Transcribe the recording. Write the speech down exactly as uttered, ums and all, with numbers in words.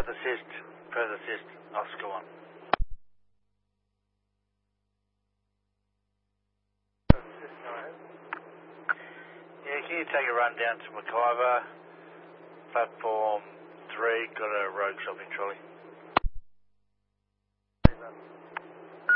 Perth assist, Perth assist, Oscar one. Yeah, can you take a run down to McIver, platform three, got a rogue shopping trolley.